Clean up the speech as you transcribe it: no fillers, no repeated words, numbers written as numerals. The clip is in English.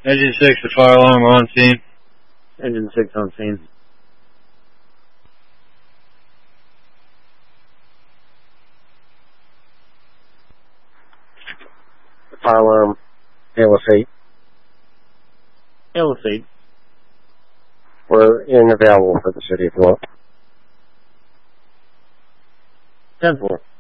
Engine 6, the fire alarm on scene. Engine 6 on scene. The fire alarm, ALS 8. ALS 8. We're in available for the city if you want. 10-4.